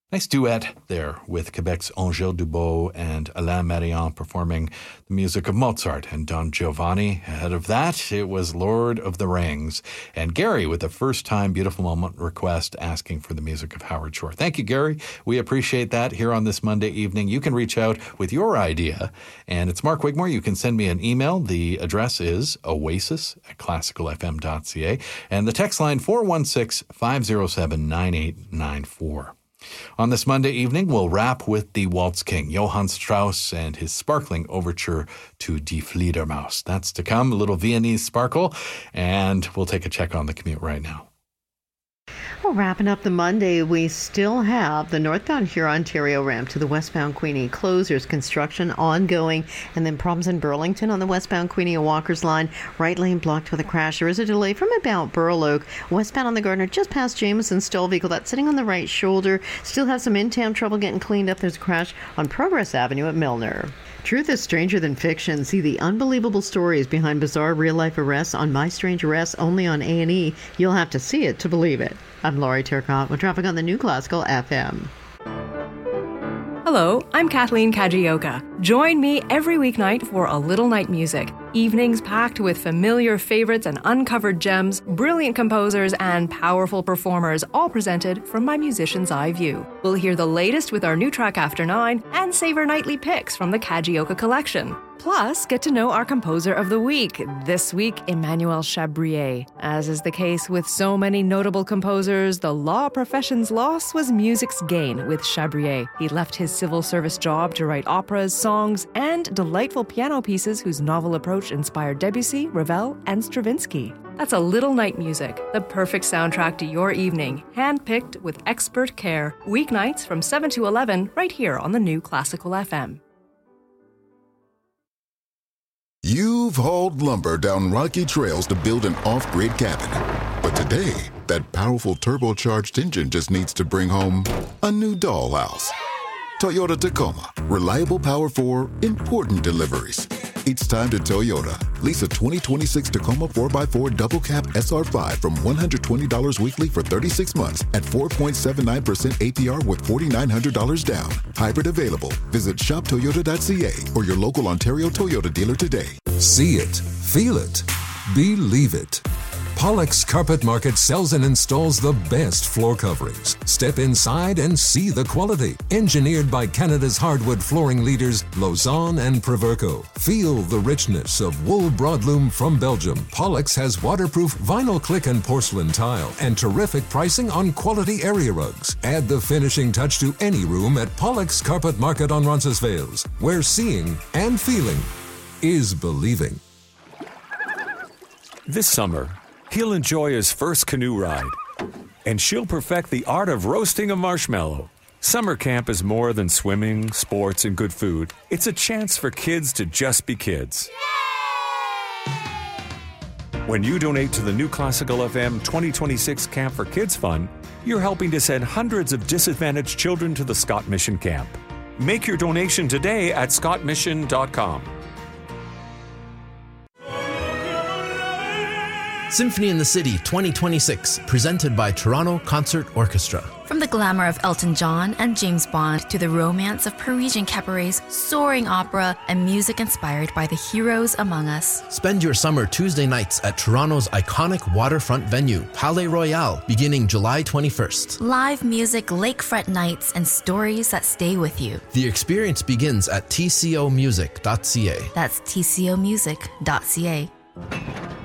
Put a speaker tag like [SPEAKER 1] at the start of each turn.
[SPEAKER 1] Nice duet there with Quebec's Angèle Dubois and Alain Marion performing the music of Mozart and Don Giovanni. Ahead of that, it was Lord of the Rings. And Gary with a first-time Beautiful Moment request asking for the music of Howard Shore. Thank you, Gary. We appreciate that here on this Monday evening. You can reach out with your idea. And it's Mark Wigmore. You can send me an email. The address is oasis@classicalfm.ca. And the text line 416-507-9894. On this Monday evening, we'll wrap with the Waltz King, Johann Strauss, and his sparkling overture to Die Fledermaus. That's to come, a little Viennese sparkle, and we'll take a check on the commute right now.
[SPEAKER 2] Well, wrapping up the Monday, we still have the northbound Huron-Ontario ramp to the westbound Queenie closures, construction ongoing, and then problems in Burlington on the westbound Queenie and Walkers line. Right lane blocked with a crash. There is a delay from about Burloak. Westbound on the Gardner, just past Jameson, stall vehicle that's sitting on the right shoulder. Still have some in-town trouble getting cleaned up. There's a crash on Progress Avenue at Milner. Truth is stranger than fiction. See the unbelievable stories behind bizarre real-life arrests on My Strange Arrests only on A&E. You'll have to see it to believe it. I'm Laurie Turcotte with traffic on the New Classical FM.
[SPEAKER 3] Hello, I'm Kathleen Kajioka. Join me every weeknight for A Little Night Music. Evenings packed with familiar favorites and uncovered gems, brilliant composers, and powerful performers, all presented from my musician's eye view. We'll hear the latest with our new track After 9 and savor nightly picks from the Kajioka collection. Plus, get to know our composer of the week. This week, Emmanuel Chabrier. As is the case with so many notable composers, the law profession's loss was music's gain with Chabrier. He left his civil service job to write operas, songs, and delightful piano pieces whose novel approach inspired Debussy, Ravel, and Stravinsky. That's A Little Night Music, the perfect soundtrack to your evening, handpicked with expert care. Weeknights from 7 to 11, right here on the New Classical FM.
[SPEAKER 4] You've hauled lumber down rocky trails to build an off-grid cabin. But today, that powerful turbocharged engine just needs to bring home a new dollhouse. Toyota Tacoma. Reliable power for important deliveries. It's time to Toyota. Lease a 2026 Tacoma 4x4 double cab SR5 from $120 weekly for 36 months at 4.79% APR with $4,900 down. Hybrid available. Visit shoptoyota.ca or your local Ontario Toyota dealer today.
[SPEAKER 5] See it, feel it, believe it. Pollock's Carpet Market sells and installs the best floor coverings. Step inside and see the quality. Engineered by Canada's hardwood flooring leaders, Lausanne and Proverco. Feel the richness of wool broadloom from Belgium. Pollock's has waterproof vinyl click and porcelain tile and terrific pricing on quality area rugs. Add the finishing touch to any room at Pollock's Carpet Market on Roncesvalles, where seeing and feeling is believing.
[SPEAKER 6] This summer, he'll enjoy his first canoe ride, and she'll perfect the art of roasting a marshmallow. Summer camp is more than swimming, sports, and good food. It's a chance for kids to just be kids. When you donate to the New Classical FM 2026 Camp for Kids Fund, you're helping to send hundreds of disadvantaged children to the Scott Mission Camp. Make your donation today at scottmission.com.
[SPEAKER 7] Symphony in the City 2026, presented by Toronto Concert Orchestra.
[SPEAKER 8] From the glamour of Elton John and James Bond to the romance of Parisian cabarets, soaring opera, and music inspired by the heroes among us.
[SPEAKER 7] Spend your summer Tuesday nights at Toronto's iconic waterfront venue, Palais Royal, beginning July 21st.
[SPEAKER 8] Live music, lakefront nights, and stories that stay with you.
[SPEAKER 7] The experience begins at tcomusic.ca.
[SPEAKER 8] That's tcomusic.ca.